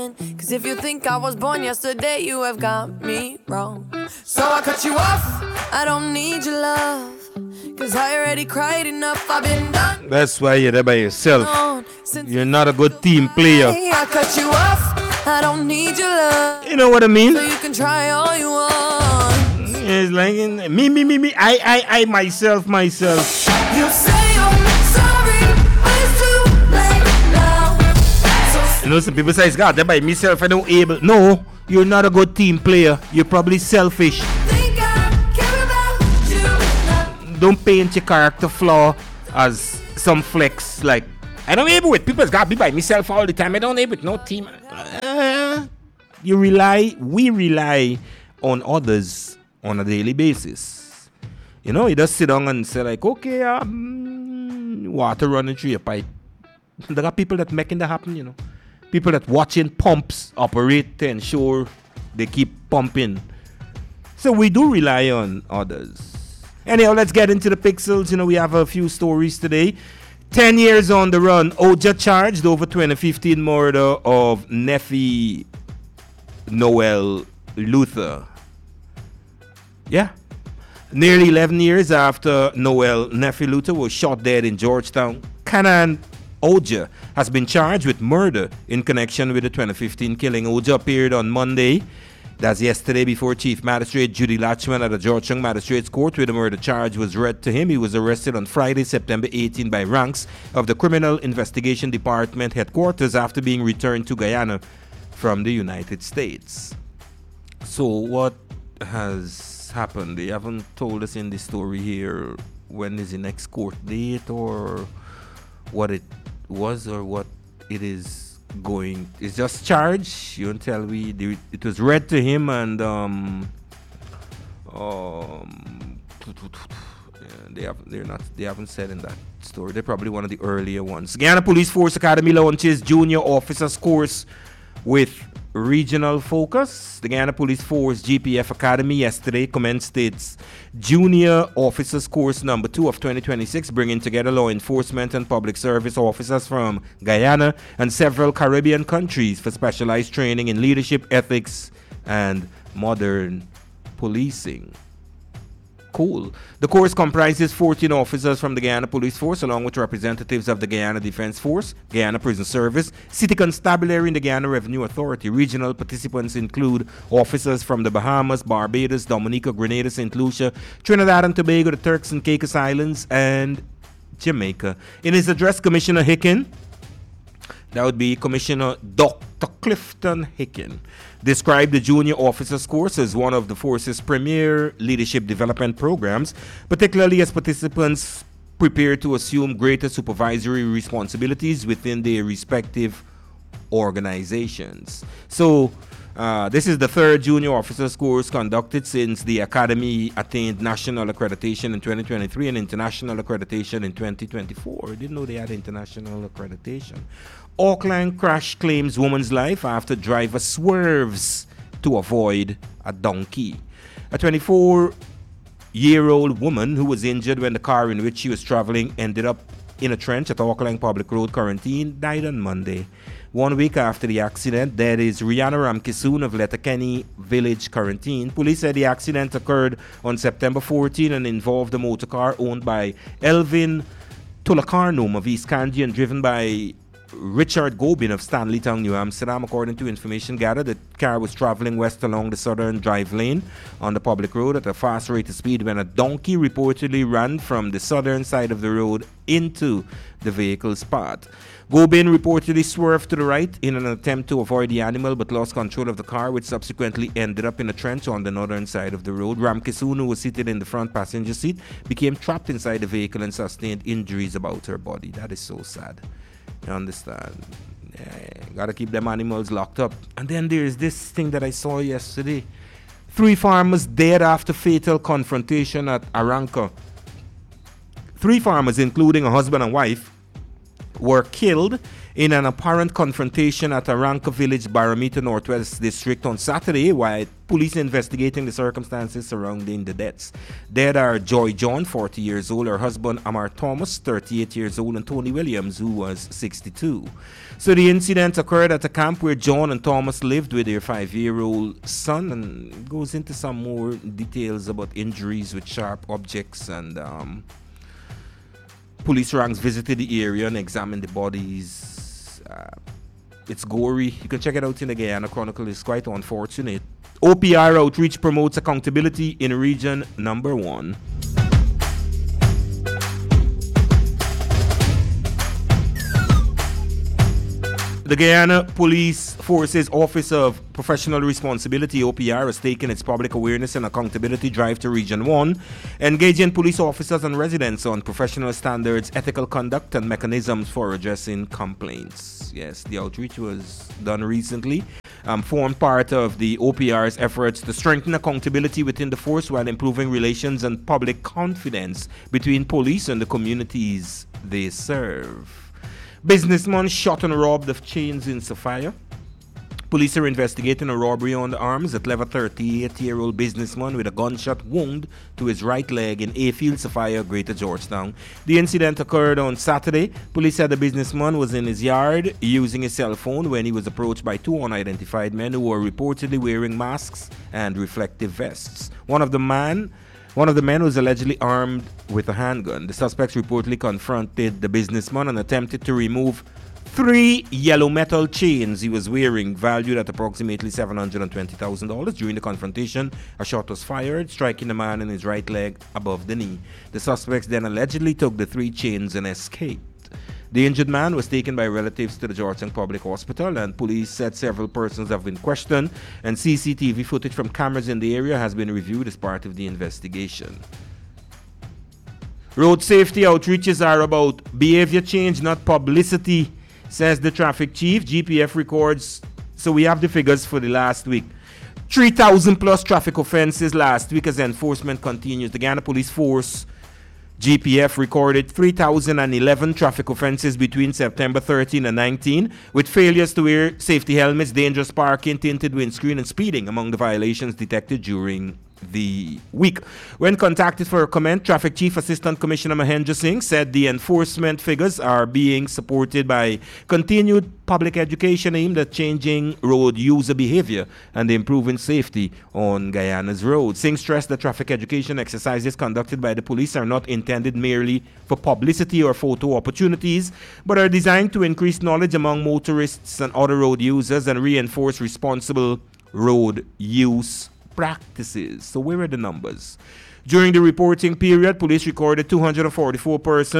Cause if you think I was born yesterday, you have got me wrong. So I cut you off. I don't need your love. Cause I already cried enough. I've been done. That's why you're there by yourself. You're not a good team player. I cut you off. I don't need your love. You know what I mean? So you can try all you want. It's like me. I myself. You say I'm sorry, but it's too late now. You know, some people say, God, that by myself I don't able. No, you're not a good team player. You're probably selfish. Think I care about you now. Don't paint your character flaw as some flex. Like, I don't able with people's got be by myself all the time. I don't able with no team. We rely on others on a daily basis. You know, you just sit down and say like, okay, water running through your pipe. There are people that making that happen, you know. People that watching pumps operate to ensure they keep pumping. So we do rely on others. Anyhow, let's get into the pixels. You know, we have a few stories today. 10 years on the run, Oja charged over 2015 murder of Nephi Noel Luther. Yeah. Nearly 11 years after Noel Nephi Luther was shot dead in Georgetown, Canaan Oja has been charged with murder in connection with the 2015 killing. Oja appeared on Monday, that's yesterday, before Chief Magistrate Judy Latchman at the Georgetown Magistrates Court, where the murder charge was read to him. He was arrested on Friday, September 18 by ranks of the Criminal Investigation Department headquarters after being returned to Guyana from the United States. So what has happened? They haven't told us in the story here when is the next court date or what it was or what it is going. It's just charged. You don't tell me. It was read to him and they haven't said in that story. They're probably one of the earlier ones. Guyana Police Force Academy launches junior officers course with regional focus. The Guyana Police Force GPF Academy yesterday commenced its Junior Officers Course number 2 of 2026, bringing together law enforcement and public service officers from Guyana and several Caribbean countries for specialized training in leadership, ethics, and modern policing. Cool. The course comprises 14 officers from the Guyana Police Force, along with representatives of the Guyana Defense Force, Guyana Prison Service, City Constabulary, and the Guyana Revenue Authority. Regional participants include officers from the Bahamas, Barbados, Dominica, Grenada, St. Lucia, Trinidad and Tobago, the Turks and Caicos Islands, and Jamaica. In his address, Commissioner Hicken, that would be Commissioner Dr. Clifton Hicken, described the Junior Officers Course as one of the force's premier leadership development programs, particularly as participants prepare to assume greater supervisory responsibilities within their respective organizations. So, this is the third Junior Officers Course conducted since the Academy attained national accreditation in 2023 and international accreditation in 2024. I didn't know they had international accreditation. Auckland crash claims woman's life after driver swerves to avoid a donkey. A 24-year-old woman who was injured when the car in which she was traveling ended up in a trench at Auckland Public Road Quarantine died on Monday. 1 week after the accident, that is Rihanna Ramkisoon of Letterkenny Village Quarantine. Police said the accident occurred on September 14 and involved a motor car owned by Elvin Tulakarnum of East Kandy and driven by Richard Gobin of Stanleytown, New Amsterdam. According to information gathered, the car was traveling west along the southern drive lane on the public road at a fast rate of speed when a donkey reportedly ran from the southern side of the road into the vehicle's path. Gobin reportedly swerved to the right in an attempt to avoid the animal but lost control of the car, which subsequently ended up in a trench on the northern side of the road. Ramkisoon, who was seated in the front passenger seat, became trapped inside the vehicle and sustained injuries about her body. That is so sad. You understand? Yeah, gotta keep them animals locked up. And then there's this thing that I saw yesterday. 3 farmers dead after fatal confrontation at Aranca. 3 farmers, including a husband and wife, were killed in an apparent confrontation at Aranca Village, Barometer Northwest District on Saturday, while police investigating the circumstances surrounding the deaths. Dead are Joy John, 40 years old, her husband Amar Thomas, 38 years old, and Tony Williams, who was 62. So the incident occurred at a camp where John and Thomas lived with their 5-year-old son, and it goes into some more details about injuries with sharp objects, and police ranks visited the area and examined the bodies. It's gory. You can check it out in the Guyana Chronicle. It's quite unfortunate. OPR outreach promotes accountability in region number 1. The Guyana Police Force's Office of Professional Responsibility, OPR, has taken its public awareness and accountability drive to Region 1, engaging police officers and residents on professional standards, ethical conduct, and mechanisms for addressing complaints. Yes, the outreach was done recently, formed part of the OPR's efforts to strengthen accountability within the force while improving relations and public confidence between police and the communities they serve. Businessman shot and robbed of chains in Sophia. Police are investigating a robbery on the arms that left a 38-year-old businessman with a gunshot wound to his right leg in Ayfield, Sophia, Greater Georgetown. The incident occurred on Saturday. Police said the businessman was in his yard using his cell phone when he was approached by 2 unidentified men who were reportedly wearing masks and reflective vests. One of the men was allegedly armed with a handgun. The suspects reportedly confronted the businessman and attempted to remove 3 yellow metal chains he was wearing, valued at approximately $720,000. During the confrontation, a shot was fired, striking the man in his right leg above the knee. The suspects then allegedly took the 3 chains and escaped. The injured man was taken by relatives to the Georgetown Public Hospital, and police said several persons have been questioned, and CCTV footage from cameras in the area has been reviewed as part of the investigation. Road safety outreaches are about behavior change, not publicity, says the traffic chief. GPF records, so we have the figures for the last week. 3,000 plus traffic offenses last week as enforcement continues. The Guyana Police Force GPF recorded 3,011 traffic offenses between September 13 and 19, with failures to wear safety helmets, dangerous parking, tinted windscreen, and speeding among the violations detected during the week. When contacted for a comment, Traffic Chief Assistant Commissioner Mahendra Singh said the enforcement figures are being supported by continued public education aimed at changing road user behavior and improving safety on Guyana's roads. Singh stressed that traffic education exercises conducted by the police are not intended merely for publicity or photo opportunities, but are designed to increase knowledge among motorists and other road users and reinforce responsible road use practices. So where are the numbers? During the reporting period, police recorded 244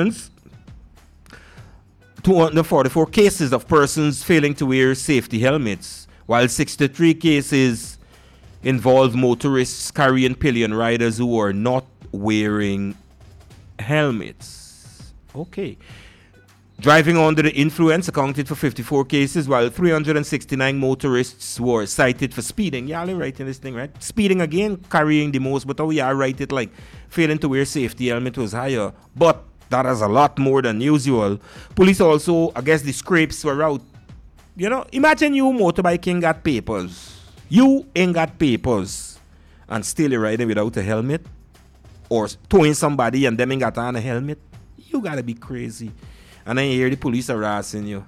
cases of persons failing to wear safety helmets, while 63 cases involve motorists carrying pillion riders who are not wearing helmets. Okay. Driving under the influence accounted for 54 cases, while 369 motorists were cited for speeding. Y'all are writing this thing, right? Speeding again, carrying the most, but we are write it like failing to wear safety helmet was higher. But that is a lot more than usual. Police also, I guess the scrapes were out. You know, imagine you motorbiking got papers. You ain't got papers and still you're riding without a helmet, or towing somebody and them ain't got on a helmet. You gotta be crazy. And then you hear the police harassing you.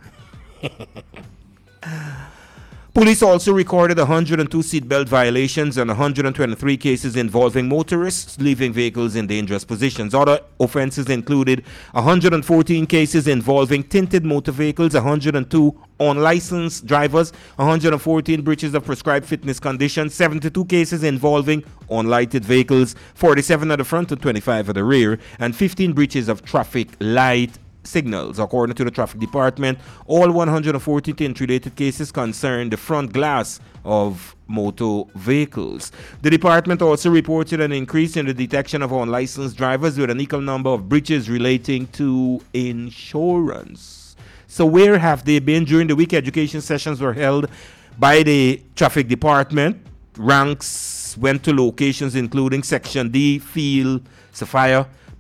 Police also recorded 102 seatbelt violations and 123 cases involving motorists leaving vehicles in dangerous positions. Other offenses included 114 cases involving tinted motor vehicles, 102 unlicensed drivers, 114 breaches of prescribed fitness conditions, 72 cases involving unlighted vehicles, 47 at the front and 25 at the rear, and 15 breaches of traffic light signals. According to the traffic department, all 114 tint-related cases concern the front glass of motor vehicles. The department also reported an increase in the detection of unlicensed drivers with an equal number of breaches relating to insurance. So where have they been? During the week, education sessions were held by the traffic department. Ranks went to locations including Section D, Field, Sophia,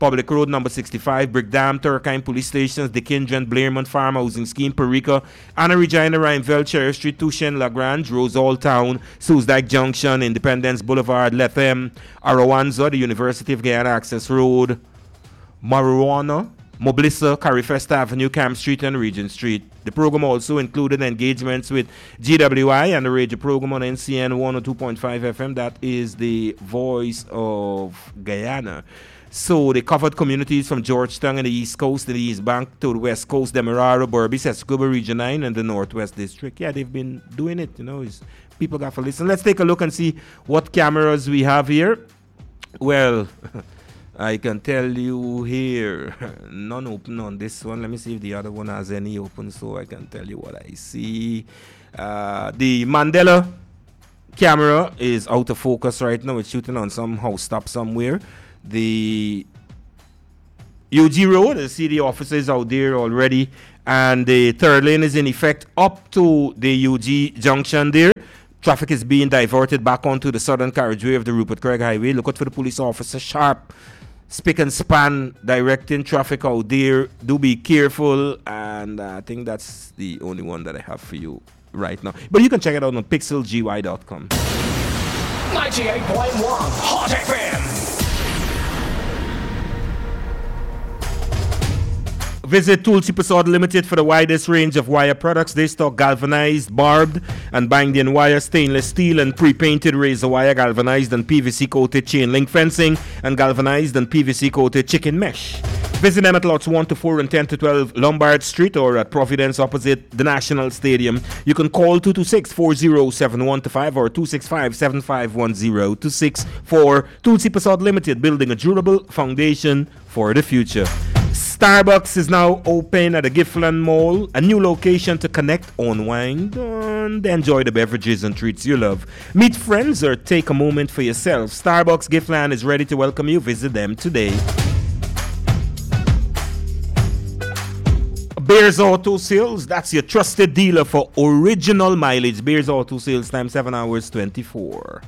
Public Road number 65, Brickdam, Turkine Police Stations, Dickinson, Blairmont Farm Housing Scheme, Perica, Anna Regina, Rhineville, Cherry Street, Tushen, Lagrange, Rosal Town, Suesdyke Junction, Independence Boulevard, Lethem, Arawanza, the University of Guyana Access Road, Marijuana, Moblissa, Carifest Avenue, Camp Street, and Regent Street. The program also included engagements with GWI and the radio program on NCN 102.5 FM. That is the Voice of Guyana. So they covered communities from Georgetown and the East Coast, the East Bank to the West Coast, Demerara, Berbice, Escobar, Region 9, and the Northwest District. Yeah, they've been doing it, people got to listen. Let's take a look and see what cameras we have here. Well, I can tell you here, none open on this one. Let me see if the other one has any open so I can tell you what I see. The Mandela camera is out of focus right now. It's shooting on some house top somewhere. The UG Road, the CD officers out there already, and the third lane is in effect up to the UG junction there. Traffic is being diverted back onto the southern carriageway of the Rupert Craig Highway. Look out for the police officer sharp, spick and span, directing traffic out there. Do be careful, and I think that's the only one that I have for you right now. But you can check it out on pixelgy.com. 98.1 Hot FM. Visit Tulsi Prasad Limited for the widest range of wire products. They stock galvanized, barbed, and binding wire, stainless steel, and pre-painted razor wire, galvanized and PVC coated chain link fencing, and galvanized and PVC coated chicken mesh. Visit them at lots 1 to 4 and 10 to 12 Lombard Street or at Providence opposite the National Stadium. You can call 226-407125 or 265-7510 264 Tulsi Prasad Limited, building a durable foundation for the future. Starbucks is now open at the Giftland Mall, a new location to connect, unwind, and enjoy the beverages and treats you love. Meet friends or take a moment for yourself. Starbucks Giftland is ready to welcome you. Visit them today. Bears Auto Sales, that's your trusted dealer for original mileage. Bears Auto Sales, time 7 hours 24.